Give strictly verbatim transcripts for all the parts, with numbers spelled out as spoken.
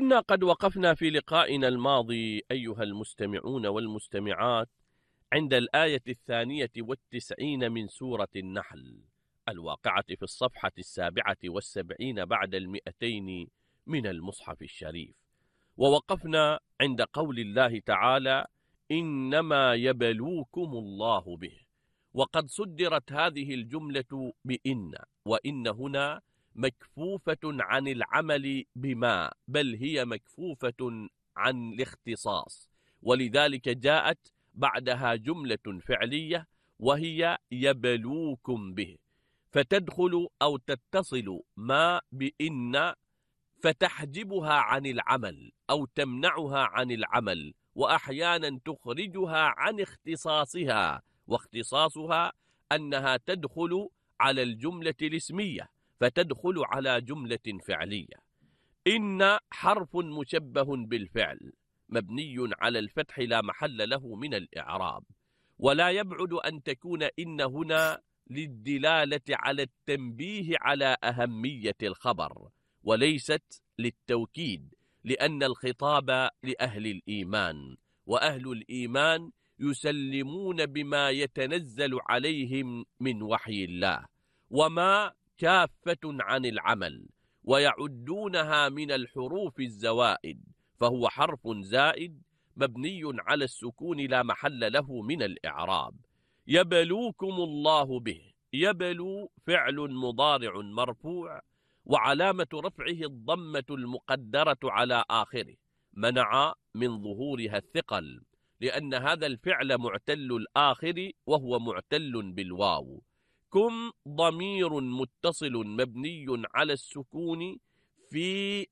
كنا قد وقفنا في لقائنا الماضي أيها المستمعون والمستمعات عند الآية الثانية والتسعين من سورة النحل الواقعة في الصفحة السابعة والسبعين بعد المئتين من المصحف الشريف، ووقفنا عند قول الله تعالى: إنما يبلوكم الله به. وقد صدرت هذه الجملة بإن، وإن هنا مكفوفة عن العمل بما، بل هي مكفوفة عن الاختصاص، ولذلك جاءت بعدها جملة فعلية وهي يبلوكم به، فتدخل أو تتصل ما بإن فتحجبها عن العمل أو تمنعها عن العمل، وأحيانا تخرجها عن اختصاصها، واختصاصها أنها تدخل على الجملة الاسمية فتدخل على جملة فعلية. إن حرف مشبه بالفعل مبني على الفتح لا محل له من الإعراب، ولا يبعد أن تكون إن هنا للدلالة على التنبيه على أهمية الخبر، وليست للتوكيد، لأن الخطاب لأهل الإيمان، وأهل الإيمان يسلمون بما يتنزل عليهم من وحي الله، وما كافة عن العمل، ويعدونها من الحروف الزوائد، فهو حرف زائد مبني على السكون لا محل له من الإعراب. يبلوكم الله به، يبلو فعل مضارع مرفوع وعلامة رفعه الضمة المقدرة على آخره، منع من ظهورها الثقل، لأن هذا الفعل معتل الآخر وهو معتل بالواو. كم ضمير متصل مبني على السكون في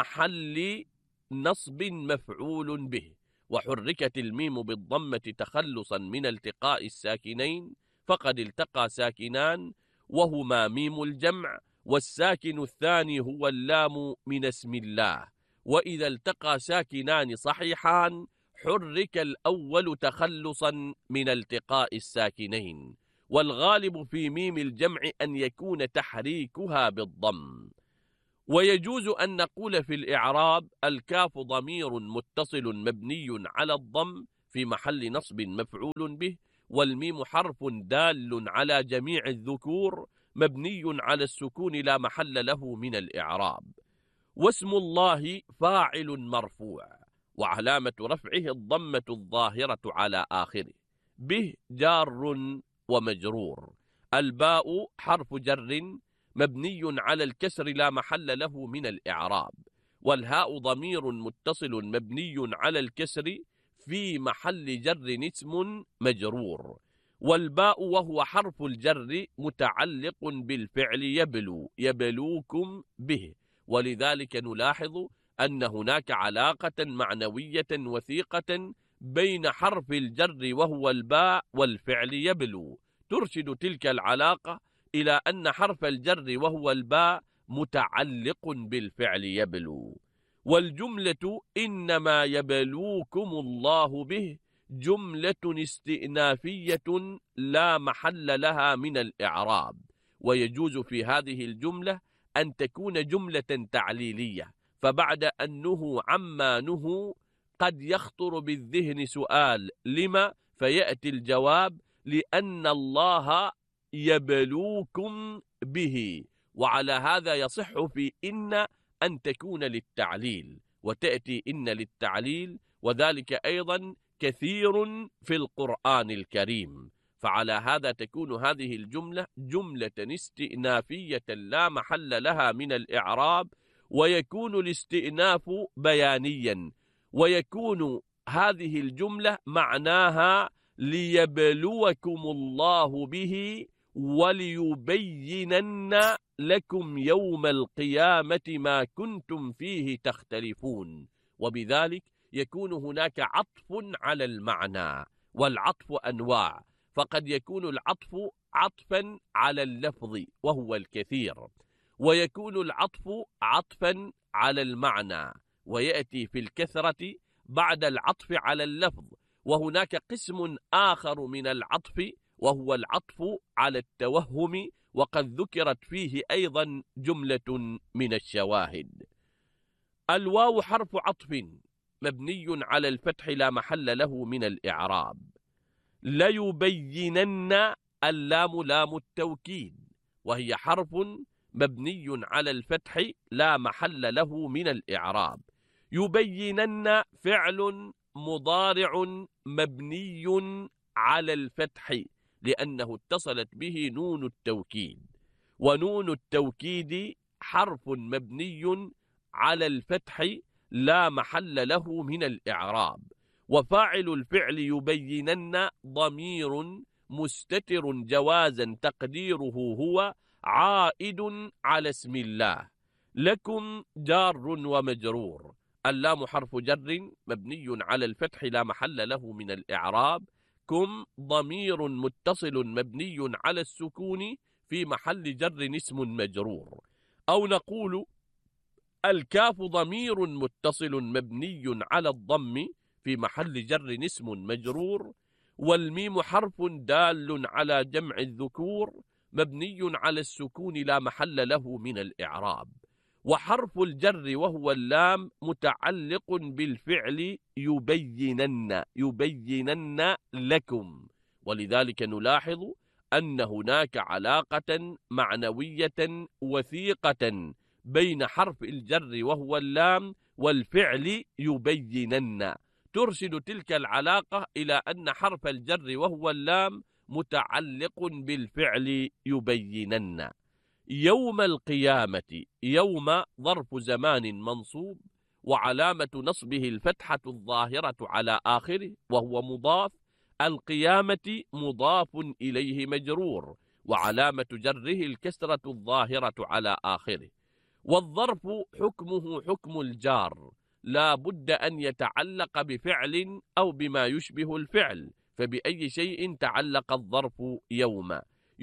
محل نصب مفعول به، وحركت الميم بالضمة تخلصا من التقاء الساكنين، فقد التقى ساكنان وهما ميم الجمع، والساكن الثاني هو اللام من اسم الله، وإذا التقى ساكنان صحيحان حرك الأول تخلصا من التقاء الساكنين، والغالب في ميم الجمع أن يكون تحريكها بالضم. ويجوز أن نقول في الإعراب: الكاف ضمير متصل مبني على الضم في محل نصب مفعول به، والميم حرف دال على جميع الذكور مبني على السكون لا محل له من الإعراب. واسم الله فاعل مرفوع وعلامة رفعه الضمة الظاهرة على آخره، به جار ومجرور. الباء حرف جر مبني على الكسر لا محل له من الإعراب، والهاء ضمير متصل مبني على الكسر في محل جر اسم مجرور. والباء وهو حرف الجر متعلق بالفعل يبلو، يبلوكم به، ولذلك نلاحظ أن هناك علاقة معنوية وثيقة بين حرف الجر وهو الباء والفعل يبلو، ترشد تلك العلاقة إلى أن حرف الجر وهو الباء متعلق بالفعل يبلو. والجملة إنما يبلوكم الله به جملة استئنافية لا محل لها من الإعراب، ويجوز في هذه الجملة أن تكون جملة تعليلية، فبعد أن نهوا عما نهوا قد يخطر بالذهن سؤال: لما؟ فيأتي الجواب: لأن الله يبلوكم به. وعلى هذا يصح في إن أن تكون للتعليل، وتأتي إن للتعليل، وذلك أيضا كثير في القرآن الكريم. فعلى هذا تكون هذه الجملة جملة استئنافية لا محل لها من الإعراب، ويكون الاستئناف بيانيا، ويكون هذه الجملة معناها ليبلوكم الله به وليبينن لكم يوم القيامة ما كنتم فيه تختلفون. وبذلك يكون هناك عطف على المعنى، والعطف أنواع، فقد يكون العطف عطفا على اللفظ وهو الكثير، ويكون العطف عطفا على المعنى، ويأتي في الكثرة بعد العطف على اللفظ. وهناك قسم آخر من العطف وهو العطف على التوهم، وقد ذكرت فيه أيضا جملة من الشواهد. الواو حرف عطف مبني على الفتح لا محل له من الإعراب. ليبينن، اللام لام التوكيد وهي حرف مبني على الفتح لا محل له من الإعراب. يبينن فعل مضارع مبني على الفتح لأنه اتصلت به نون التوكيد، ونون التوكيد حرف مبني على الفتح لا محل له من الإعراب. وفاعل الفعل يبينن ضمير مستتر جوازا تقديره هو عائد على اسم الله. لكم جار ومجرور. اللام حرف جر مبني على الفتح لا محل له من الإعراب. كم ضمير متصل مبني على السكون في محل جر اسم مجرور. أو نقول الكاف ضمير متصل مبني على الضم في محل جر اسم مجرور. والميم حرف دال على جمع الذكور مبني على السكون لا محل له من الإعراب. وحرف الجر وهو اللام متعلق بالفعل يبينن، يبينن لكم، ولذلك نلاحظ أن هناك علاقة معنوية وثيقة بين حرف الجر وهو اللام والفعل يبينن، ترشد تلك العلاقة إلى أن حرف الجر وهو اللام متعلق بالفعل يبينن. يوم القيامة، يوم ظرف زمان منصوب وعلامة نصبه الفتحة الظاهرة على آخره وهو مضاف. القيامة مضاف إليه مجرور وعلامة جره الكسرة الظاهرة على آخره. والظرف حكمه حكم الجار، لا بد أن يتعلق بفعل أو بما يشبه الفعل، فبأي شيء تعلق الظرف يوم.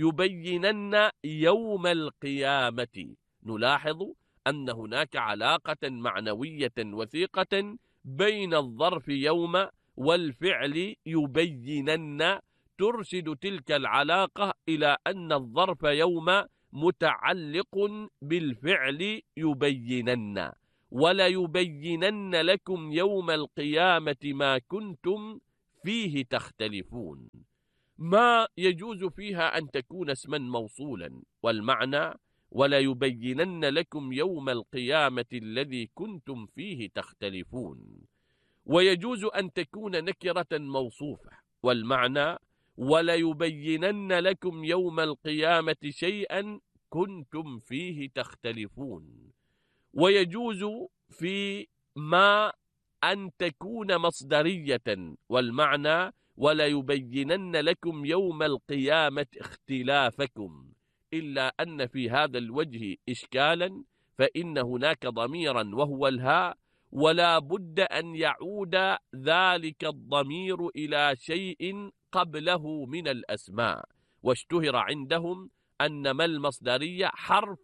يبينن يوم القيامة. نلاحظ أن هناك علاقة معنوية وثيقة بين الظرف يوم والفعل يبينن، ترشد تلك العلاقة إلى أن الظرف يوم متعلق بالفعل يبينن. ولا يبينن لكم يوم القيامة ما كنتم فيه تختلفون. ما يجوز فيها أن تكون اسما موصولا، والمعنى ولا يبينن لكم يوم القيامة الذي كنتم فيه تختلفون. ويجوز أن تكون نكرة موصوفة، والمعنى ولا يبينن لكم يوم القيامة شيئا كنتم فيه تختلفون. ويجوز في ما أن تكون مصدرية، والمعنى ولا يبينن لكم يوم القيامة اختلافكم، إلا أن في هذا الوجه إشكالا، فإن هناك ضميرا وهو الهاء، ولا بد أن يعود ذلك الضمير إلى شيء قبله من الأسماء. واشتهر عندهم أن ما المصدرية حرف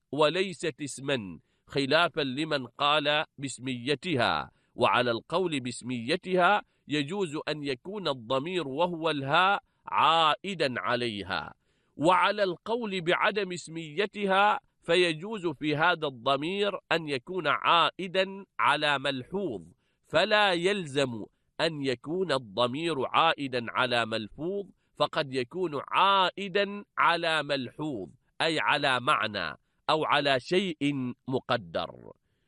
وليست اسما، خلافا لمن قال باسميتها. وعلى القول باسميتها يجوز أن يكون الضمير وهو الهاء عائدا عليها، وعلى القول بعدم اسميتها فيجوز في هذا الضمير أن يكون عائدا على ملحوظ، فلا يلزم أن يكون الضمير عائدا على ملفوظ، فقد يكون عائدا على ملحوظ أي على معنى أو على شيء مقدر.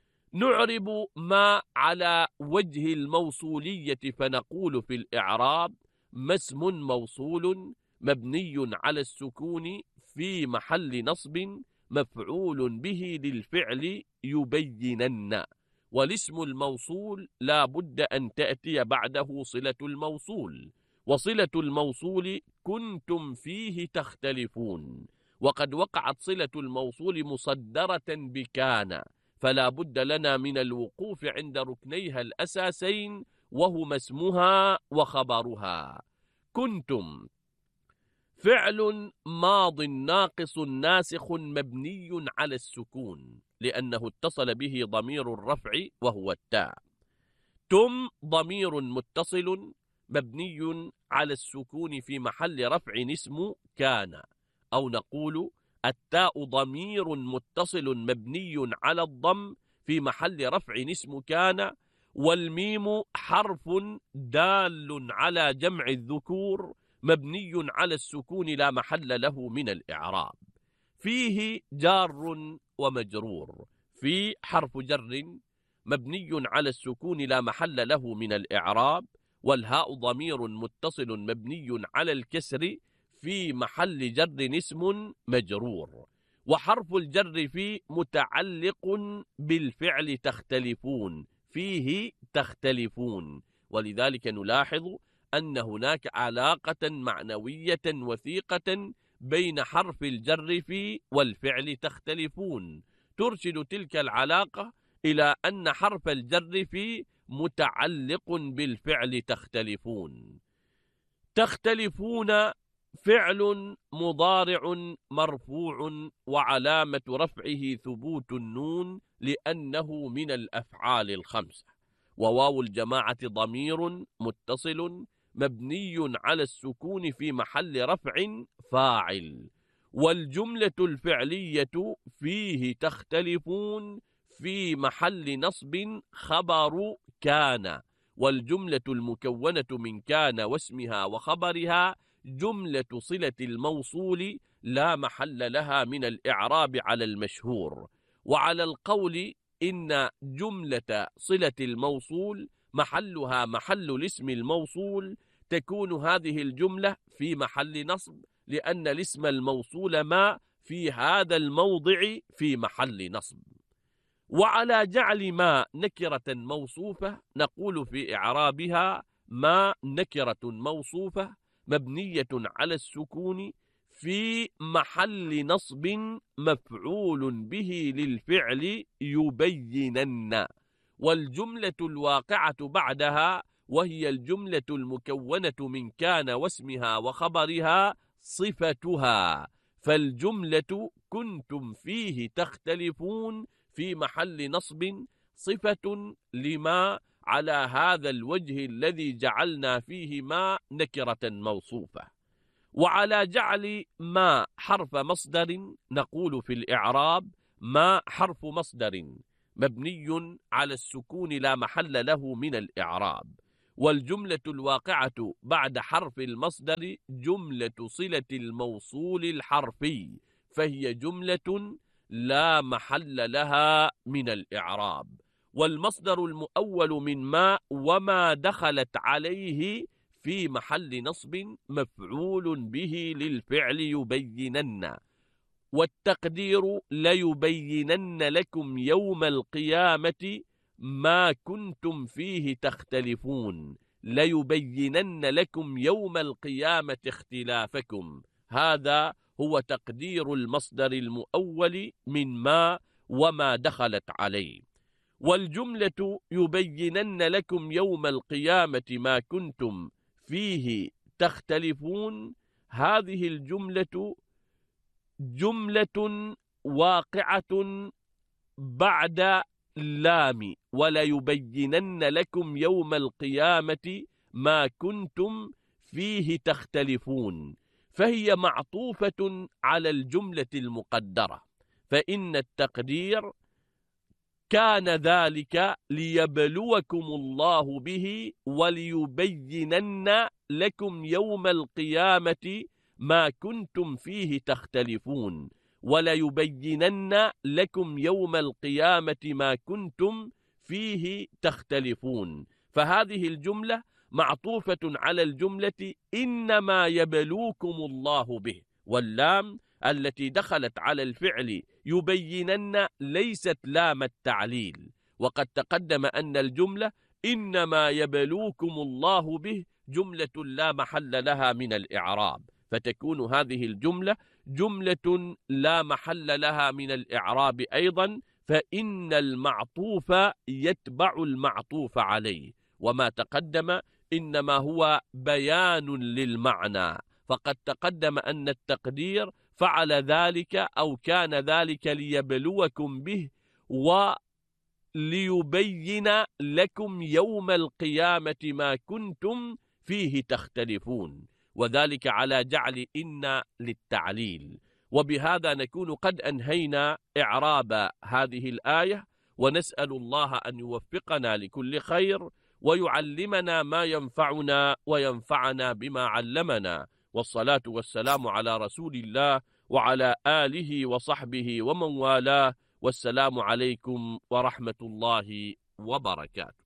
نعرب ما على وجه الموصولية فنقول في الإعراب ما اسم موصول مبني على السكون في محل نصب مفعول به للفعل يبينن. والاسم الموصول لا بد أن تأتي بعده صلة الموصول، وصلة الموصول كنتم فيه تختلفون، وقد وقعت صلة الموصول مصدرة بكان، فلا بد لنا من الوقوف عند ركنيها الأساسين وهما اسمها وخبرها. كنتم فعل ماض ناقص ناسخ مبني على السكون لأنه اتصل به ضمير الرفع وهو التاء. تم ضمير متصل مبني على السكون في محل رفع اسم كان. أو نقول التاء ضمير متصل مبني على الضم في محل رفع اسم كان، والميم حرف دال على جمع الذكور مبني على السكون لا محل له من الإعراب. فيه جار ومجرور، في حرف جر مبني على السكون لا محل له من الإعراب، والهاء ضمير متصل مبني على الكسر في محل جر اسم مجرور. وحرف الجر في متعلق بالفعل تختلفون، فيه تختلفون، ولذلك نلاحظ أن هناك علاقة معنوية وثيقة بين حرف الجر في والفعل تختلفون، ترشد تلك العلاقة إلى أن حرف الجر في متعلق بالفعل تختلفون. تختلفون فعل مضارع مرفوع وعلامة رفعه ثبوت النون لأنه من الأفعال الخمسة، وواو الجماعة ضمير متصل مبني على السكون في محل رفع فاعل. والجملة الفعلية فيه تختلفون في محل نصب خبر كان، والجملة المكونة من كان واسمها وخبرها جملة صلة الموصول لا محل لها من الإعراب على المشهور. وعلى القول إن جملة صلة الموصول محلها محل الاسم الموصول، تكون هذه الجملة في محل نصب، لأن الاسم الموصول ما في هذا الموضع في محل نصب. وعلى جعل ما نكرة موصوفة نقول في إعرابها ما نكرة موصوفة مبنية على السكون في محل نصب مفعول به للفعل يبينن. والجملة الواقعة بعدها وهي الجملة المكونة من كان واسمها وخبرها صفتها، فالجملة كنتم فيه تختلفون في محل نصب صفة لما على هذا الوجه الذي جعلنا فيه ما نكرة موصوفة. وعلى جعل ما حرف مصدر نقول في الإعراب ما حرف مصدر مبني على السكون لا محل له من الإعراب. والجملة الواقعة بعد حرف المصدر جملة صلة الموصول الحرفي، فهي جملة لا محل لها من الإعراب. والمصدر المؤول من ما وما دخلت عليه في محل نصب مفعول به للفعل يبينن. والتقدير ليبينن لكم يوم القيامة ما كنتم فيه تختلفون، ليبينن لكم يوم القيامة اختلافكم، هذا هو تقدير المصدر المؤول من ما وما دخلت عليه. والجملة يبينن لكم يوم القيامة ما كنتم فيه تختلفون، هذه الجملة جملة واقعة بعد اللام ولا يبينن لكم يوم القيامة ما كنتم فيه تختلفون، فهي معطوفة على الجملة المقدرة، فإن التقدير كان ذلك ليبلوكم الله به وليبينن لكم يوم القيامة ما كنتم فيه تختلفون، وليبينن لكم يوم القيامة ما كنتم فيه تختلفون. فهذه الجملة معطوفة على الجملة إنما يبلوكم الله به، واللام التي دخلت على الفعل يبينن ليست لام التعليل، وقد تقدم أن الجملة إنما يبلوكم الله به جملة لا محل لها من الإعراب، فتكون هذه الجملة جملة لا محل لها من الإعراب أيضا، فإن المعطوف يتبع المعطوف عليه، وما تقدم إنما هو بيان للمعنى، فقد تقدم أن التقدير فعل ذلك أو كان ذلك ليبلوكم به وليبين لكم يوم القيامة ما كنتم فيه تختلفون، وذلك على جعل إن للتعليل. وبهذا نكون قد أنهينا إعراب هذه الآية، ونسأل الله أن يوفقنا لكل خير ويعلمنا ما ينفعنا وينفعنا بما علمنا، والصلاة والسلام على رسول الله وعلى آله وصحبه ومن والاه، والسلام عليكم ورحمة الله وبركاته.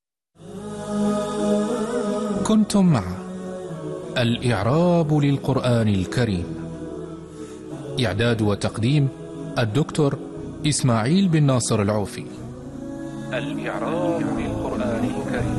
كنتم مع الإعراب للقرآن الكريم، إعداد وتقديم الدكتور إسماعيل بن ناصر العوفي. الإعراب للقرآن الكريم.